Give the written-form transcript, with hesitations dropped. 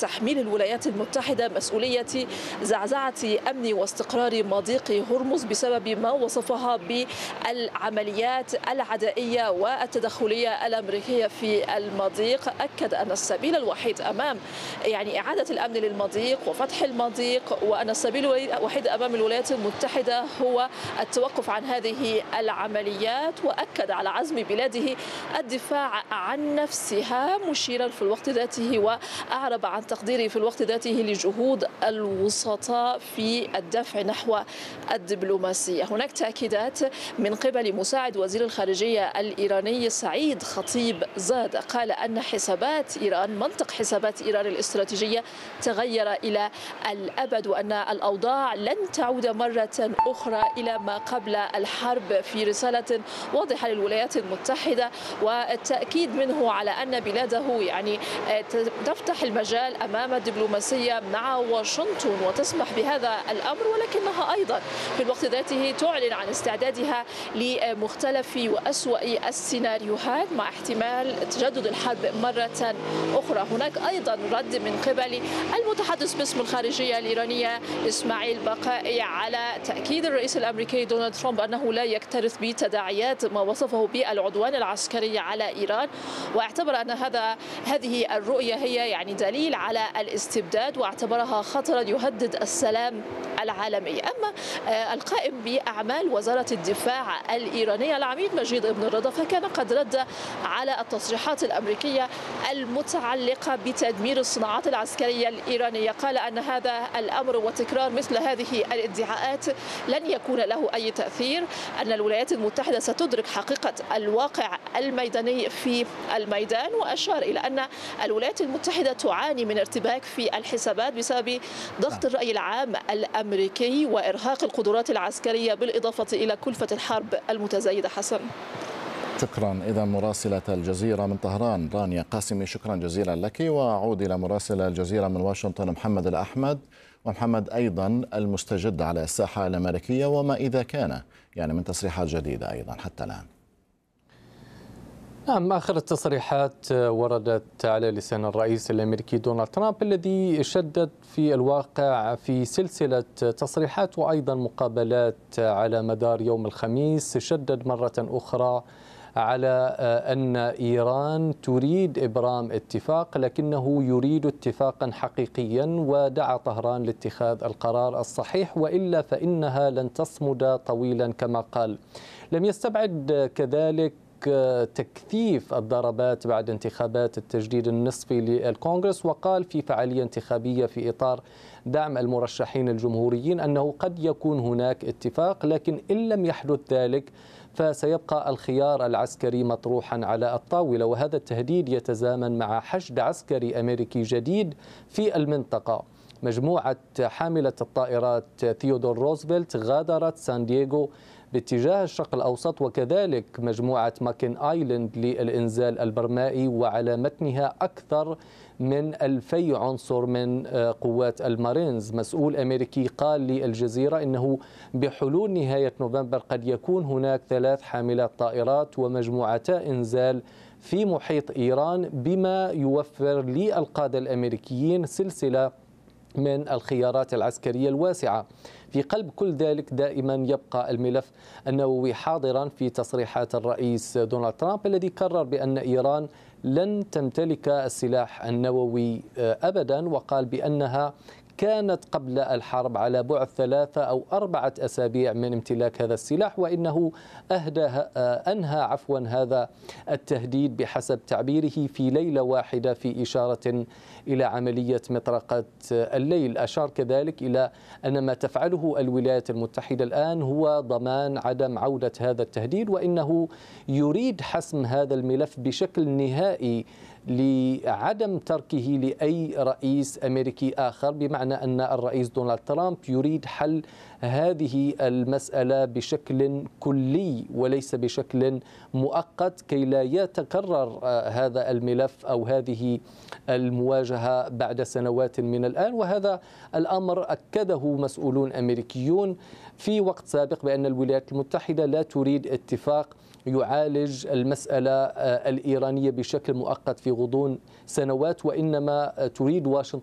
تحميل الولايات المتحدة مسؤولية زعزعة أمن واستقرار مضيق هرمز بسبب ما وصفها بالعمليات العدائية والتدخلية الأمريكية في المضيق. أكد أن السبيل الوحيد أمام إعادة الأمن للمضيق وفتح المضيق، وأن السبيل الوحيد أمام الولايات المتحدة هو التوقف عن هذه العمليات، وأكد على عزم بلاده الدفاع عن نفسها، مشيرا في الوقت ذاته وأعرب عن تقديره في الوقت ذاته لجهود الوسطاء في الدفع نحو الدبلوماسية. هناك تأكيدات من قبل مساعد وزير الخارجية الإيراني سعيد خطيب زاد، قال أن حسابات إيران، منطق حسابات إيران الاستراتيجية تغير إلى الأبد، وأن الأوضاع لن تعود مرة أخرى إلى ما قبل الحرب، في رسالة واضحة للولايات المتحدة، والتأكيد منه على أن بلاده تفتح المجال أمام الدبلوماسية مع واشنطن وتسمح بهذا الأمر، ولكنها أيضا في الوقت ذاته تعلن عن استعدادها لمختلف وأسوأ السيناريوهات مع احتمال تجدد الحرب مرة أخرى. هناك أيضا رد من قبل المتحدث باسم الخارجية الإيرانية إسماعيل بقائي على تأكيد الرئيس الأمريكي دونالد ترامب أنه لا يكترث بتداعيات ما وصفه بالعدوان العسكري على إيران، واعتبر أن هذه الرؤية هي دليل على الاستبداد، واعتبرها خطرا يهدد السلام العالمي. أما القائم بأعمال وزارة الدفاع الإيرانية العميد مجيد ابن الرضا فكان قد رد على التصريحات الأمريكية المتعلقة بتدمير الصناعات العسكرية الإيرانية. قال أن هذا الأمر وتكرار مثل هذه الادعاءات لن يكون له أي تأثير، أن الولايات المتحدة ستدرك حقيقة الواقع الميداني في الميدان، وأشار إلى أن الولايات المتحدة تعاني من ارتباك في الحسابات بسبب ضغط الرأي العام الأمريكي وإرهاق القدرات العسكرية، بالإضافة إلى كلفة الحرب المتزايدة. حسن، شكرا. إذا مراسلة الجزيرة من طهران رانيا قاسمي، شكرا جزيلا لك. وأعود إلى مراسل الجزيرة من واشنطن محمد الأحمد. ومحمد، أيضا المستجد على الساحة الأمريكية، وما إذا كان من تصريحات جديدة أيضا حتى الآن؟ نعم، آخر التصريحات وردت على لسان الرئيس الأمريكي دونالد ترامب، الذي شدد في الواقع في سلسلة تصريحات وأيضا مقابلات على مدار يوم الخميس. شدد مرة أخرى على أن إيران تريد إبرام اتفاق، لكنه يريد اتفاقا حقيقيا، ودعا طهران لاتخاذ القرار الصحيح، وإلا فإنها لن تصمد طويلا كما قال. لم يستبعد كذلك تكثيف الضربات بعد انتخابات التجديد النصفي للكونغرس، وقال في فعالية انتخابية في إطار دعم المرشحين الجمهوريين أنه قد يكون هناك اتفاق، لكن إن لم يحدث ذلك فسيبقى الخيار العسكري مطروحا على الطاولة. وهذا التهديد يتزامن مع حشد عسكري أمريكي جديد في المنطقة. مجموعة حاملة الطائرات ثيودور روزفلت غادرت سان دييغو باتجاه الشرق الأوسط، وكذلك مجموعة ماكين آيلاند للإنزال البرمائي، وعلى متنها أكثر من 2000 عنصر من قوات المارينز. مسؤول أمريكي قال للجزيرة إنه بحلول نهاية نوفمبر قد يكون هناك 3 حاملات طائرات ومجموعتا إنزال في محيط إيران، بما يوفر للقادة الأمريكيين سلسلة من الخيارات العسكرية الواسعة. في قلب كل ذلك دائما يبقى الملف النووي حاضرا في تصريحات الرئيس دونالد ترامب، الذي كرر بأن إيران لن تمتلك السلاح النووي أبدا، وقال بأنها كانت قبل الحرب على بعد 3 أو 4 أسابيع من امتلاك هذا السلاح، وإنه أنهى هذا التهديد بحسب تعبيره في ليلة واحدة، في إشارة إلى عملية مطرقة الليل. أشار كذلك إلى أن ما تفعله الولايات المتحدة الآن هو ضمان عدم عودة هذا التهديد، وإنه يريد حسم هذا الملف بشكل نهائي لعدم تركه لأي رئيس أمريكي آخر، بمعنى أن الرئيس دونالد ترامب يريد حل هذه المسألة بشكل كلي وليس بشكل مؤقت، كي لا يتكرر هذا الملف أو هذه المواجهة بعد سنوات من الآن. وهذا الأمر أكده مسؤولون أمريكيون في وقت سابق بأن الولايات المتحدة لا تريد اتفاق يعالج المسألة الإيرانية بشكل مؤقت في غضون سنوات، وإنما تريد واشنطن